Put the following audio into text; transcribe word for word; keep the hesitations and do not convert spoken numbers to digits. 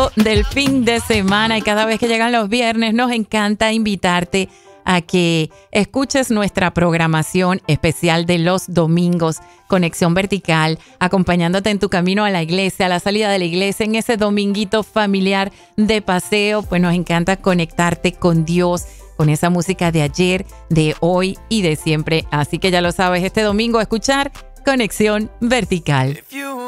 comienzo del fin de semana y cada vez que llegan los viernes nos encanta invitarte a que escuches nuestra programación especial de los domingos, Conexión Vertical, acompañándote en tu camino a la iglesia, a la salida de la iglesia, en ese dominguito familiar de paseo. Pues nos encanta conectarte con Dios, con esa música de ayer, de hoy y de siempre. Así que ya lo sabes, este domingo escuchar Conexión Vertical.